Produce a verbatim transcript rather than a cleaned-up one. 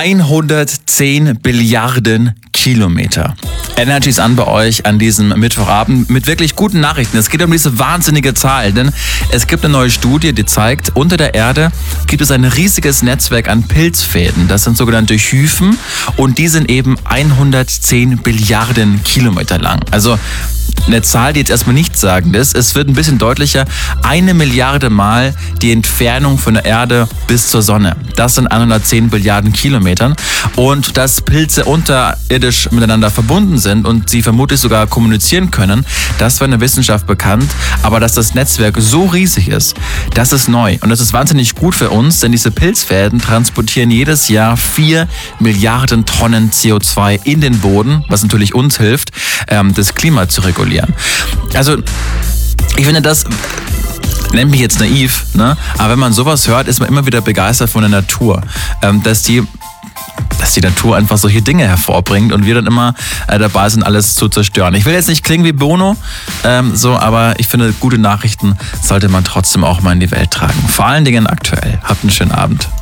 hundertzehn Billiarden Kilometer. Energy ist an bei euch an diesem Mittwochabend mit wirklich guten Nachrichten. Es geht um diese wahnsinnige Zahl, denn es gibt eine neue Studie, die zeigt, unter der Erde gibt es ein riesiges Netzwerk an Pilzfäden. Das sind sogenannte Hyphen und die sind eben hundertzehn Billiarden Kilometer lang. Also eine Zahl, die jetzt erstmal nichtssagend ist. Es wird ein bisschen deutlicher. Eine Milliarde Mal die Entfernung von der Erde bis zur Sonne. Das sind hundertzehn Billiarden Kilometern. Und dass Pilze unterirdisch miteinander verbunden sind und sie vermutlich sogar kommunizieren können, das war in der Wissenschaft bekannt. Aber dass das Netzwerk so riesig ist, das ist neu. Und das ist wahnsinnig gut für uns, denn diese Pilzfäden transportieren jedes Jahr vier Milliarden Tonnen C O zwei in den Boden, was natürlich uns hilft, das Klima zu regulieren. Also, ich finde das, nennt mich jetzt naiv, ne? Aber wenn man sowas hört, ist man immer wieder begeistert von der Natur, ähm, dass die dass die Natur einfach solche Dinge hervorbringt und wir dann immer äh, dabei sind, alles zu zerstören. Ich will jetzt nicht klingen wie Bono, ähm, so, aber ich finde, gute Nachrichten sollte man trotzdem auch mal in die Welt tragen. Vor allen Dingen aktuell. Habt einen schönen Abend.